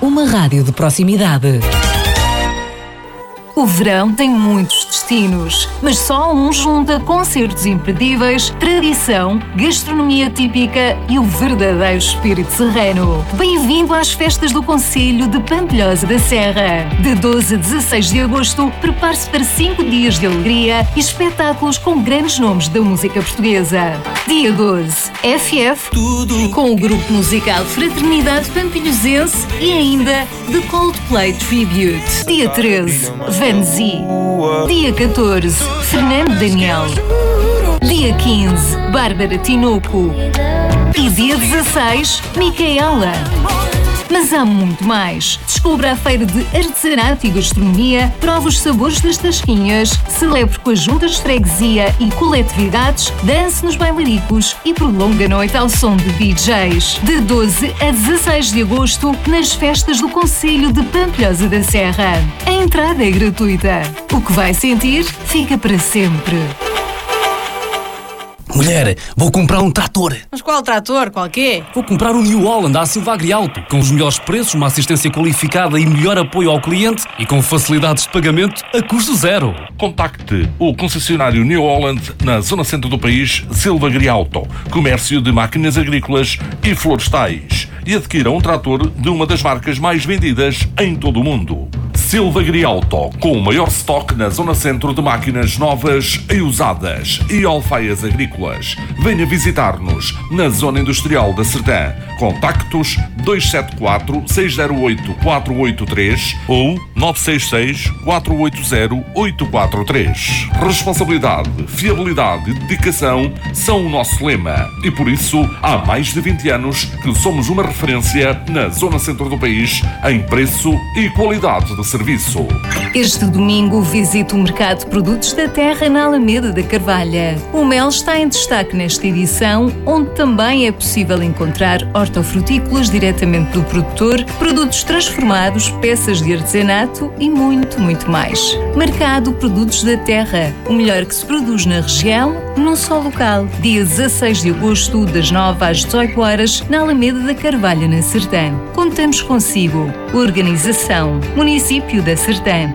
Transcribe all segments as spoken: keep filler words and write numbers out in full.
uma rádio de proximidade. O verão tem muitos destinos, mas só um junta concertos imperdíveis, tradição, gastronomia típica e o verdadeiro espírito serrano. Bem-vindo às festas do Concelho de Pampilhosa da Serra. De doze a dezasseis de agosto, prepare-se para cinco dias de alegria e espetáculos com grandes nomes da música portuguesa. Dia doze, F F, tudo com o grupo musical Fraternidade Pampilhosense e ainda The Coldplay Tribute. Dia treze, Vanzi. Dia catorze, Fernando Daniel. Dia quinze, Bárbara Tinoco. E dia dezasseis, Micaela. Mas há muito mais. Descubra a feira de artesanato e gastronomia, prova os sabores das tasquinhas, celebre com as juntas de freguesia e coletividades, dance nos bailaricos e prolonga a noite ao som de D Js. De doze a dezasseis de agosto, nas festas do Concelho de Pampilhosa da Serra. A entrada é gratuita. O que vai sentir, fica para sempre. Mulher, vou comprar um trator. Mas qual trator? Qual quê? Vou comprar um New Holland da Silva Agrialto, com os melhores preços, uma assistência qualificada e melhor apoio ao cliente e com facilidades de pagamento a custo zero. Contacte o concessionário New Holland na zona centro do país, Silva Agrialto, comércio de máquinas agrícolas e florestais, e adquira um trator de uma das marcas mais vendidas em todo o mundo. Silva Agrialto, com o maior estoque na zona centro de máquinas novas e usadas e alfaias agrícolas. Venha visitar-nos na zona industrial da Sertã. Contactos dois sete quatro, seis zero oito, quatro oito três ou nove seis seis, quatro oito zero, oito quatro três. Responsabilidade, fiabilidade e dedicação são o nosso lema e por isso há mais de vinte anos que somos uma referência na zona centro do país em preço e qualidade de serviço. Este domingo visite o Mercado de Produtos da Terra na Alameda da Carvalha. O mel está em destaque nesta edição, onde também é possível encontrar hortofrutícolas diretamente do produtor, produtos transformados, peças de artesanato e muito, muito mais. Mercado Produtos da Terra, o melhor que se produz na região, num só local. Dia dezasseis de agosto, das nove às dezoito horas, na Alameda da Carvalha, na Sertã. Contamos consigo. Organização Município da Sertã.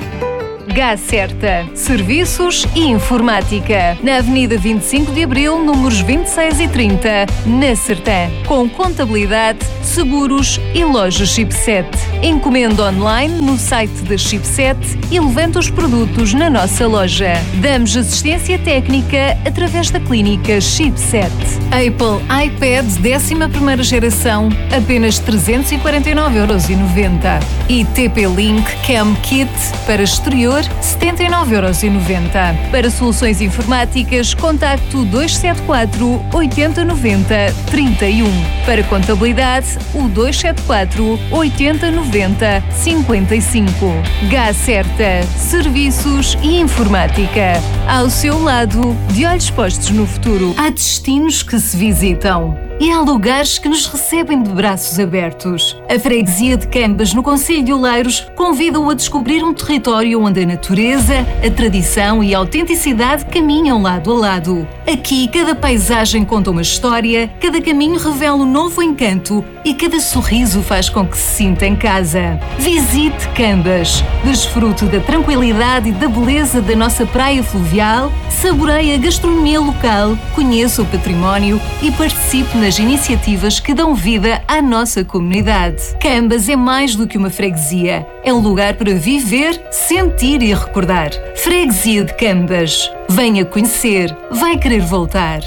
Gacerta, Serviços e Informática, na Avenida vinte e cinco de Abril, números vinte e seis e trinta, na Sertã, com contabilidade, seguros e loja Chipset. Encomenda online no site da Chipset e levanta os produtos na nossa loja. Damos assistência técnica através da clínica Chipset. Apple iPad décima primeira geração, apenas trezentos e quarenta e nove euros e noventa. E T P-Link Cam Kit para exterior, setenta e nove euros e noventa. Para soluções informáticas, contacto dois sete quatro, oito zero nove zero, três um. Para contabilidade, o dois sete quatro, oito zero nove zero, cinco cinco. Gacerta, Serviços e Informática. Ao seu lado, de olhos postos no futuro. Há destinos que se visitam e há lugares que nos recebem de braços abertos. A freguesia de Cambas, no concelho de Oleiros, convida-o a descobrir um território onde a natureza, a tradição e a autenticidade caminham lado a lado. Aqui, cada paisagem conta uma história, cada caminho revela um novo encanto e cada sorriso faz com que se sinta em casa. Visite Cambas, desfrute da tranquilidade e da beleza da nossa praia fluvial, saboreie a gastronomia local, conheça o património e participe nas iniciativas que dão vida à nossa comunidade. Cambas é mais do que uma freguesia. É um lugar para viver, sentir e recordar. Freguesia de Cambas. Venha conhecer, vai querer voltar.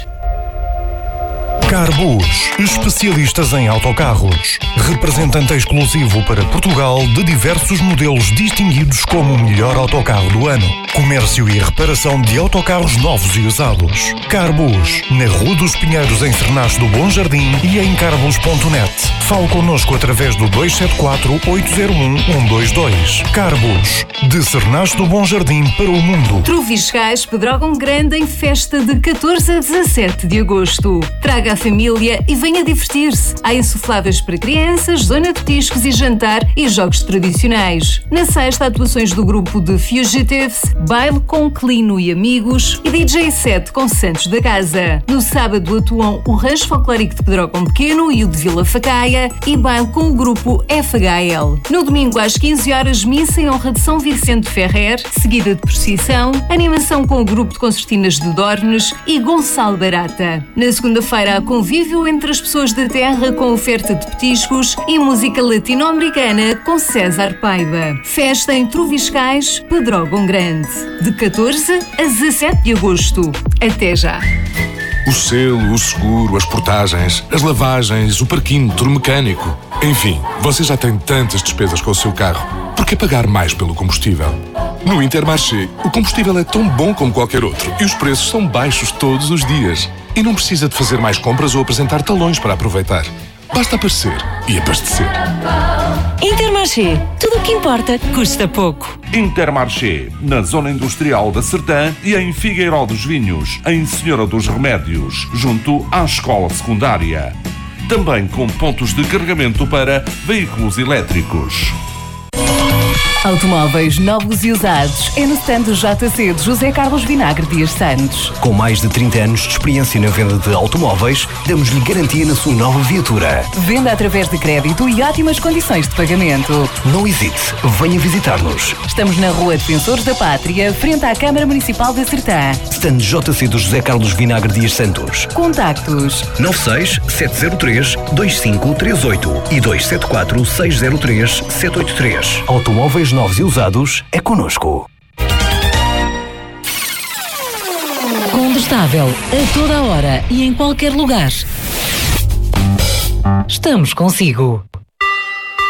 Carbus, especialistas em autocarros. Representante exclusivo para Portugal de diversos modelos distinguidos como o melhor autocarro do ano. Comércio e reparação de autocarros novos e usados. Carbus, na Rua dos Pinheiros, em Cernache do Bom Jardim e em carbus ponto net. Fale connosco através do dois sete quatro, oito zero um, um dois dois. Carbus, de Cernache do Bom Jardim para o mundo. Troviscais Pedrógão Grande em festa de catorze a dezassete de agosto. Traga a família e venha divertir-se. Há insufláveis para crianças, zona de petiscos e jantar e jogos tradicionais. Na sexta, atuações do grupo de Fugitives, baile com Clino e amigos e D J set com Santos da Casa. No sábado atuam o Rancho Folclórico de Pedrógão Pequeno e o de Vila Facaia e baile com o grupo F H L. No domingo às quinze horas, missa em honra de São Vicente Ferrer, seguida de procissão, animação com o grupo de concertinas de Dornes e Gonçalo Barata. Na segunda-feira há convívio entre as pessoas da terra com oferta de petiscos e música latino-americana com César Paiva. Festa em Troviscais, Pedrógão Grande, de catorze a dezassete de agosto. Até já! O selo, o seguro, as portagens, as lavagens, o parquímetro, o mecânico. Enfim, você já tem tantas despesas com o seu carro. Por que pagar mais pelo combustível? No Intermarché, o combustível é tão bom como qualquer outro e os preços são baixos todos os dias. E não precisa de fazer mais compras ou apresentar talões para aproveitar. Basta aparecer e abastecer. Intermarché. Tudo o que importa custa pouco. Intermarché, na Zona Industrial da Sertã e em Figueiró dos Vinhos, em Senhora dos Remédios, junto à Escola Secundária. Também com pontos de carregamento para veículos elétricos. Automóveis novos e usados é no stand do J C de José Carlos Vinagre Dias Santos. Com mais de trinta anos de experiência na venda de automóveis, damos-lhe garantia na sua nova viatura. Venda através de crédito e ótimas condições de pagamento. Não hesite, venha visitar-nos. Estamos na Rua Defensores da Pátria, frente à Câmara Municipal da Sertã. Stand J C do José Carlos Vinagre Dias Santos. Contactos nove seis sete zero três dois cinco três oito e dois sete quatro seis zero três sete oito três. Automóveis novos e usados é connosco. Combustável a toda a hora e em qualquer lugar. Estamos consigo.